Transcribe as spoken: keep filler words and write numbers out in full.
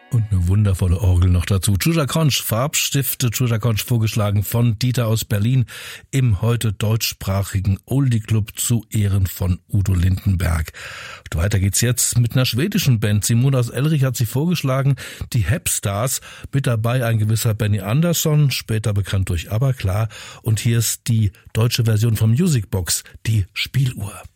Und eine wundervolle Orgel noch dazu. Tschüscha Konsch, Farbstifte Tschüscha Konsch, vorgeschlagen von Dieter aus Berlin im heute deutschsprachigen Oldie Club zu Ehren von Udo Lindenberg. Und weiter geht's jetzt mit einer schwedischen Band. Simone aus Elrich hat sie vorgeschlagen, die Hepstars. Mit dabei ein gewisser Benny Andersson, später bekannt durch Aber klar. Und hier ist die deutsche Version von Musicbox, die Spieluhr.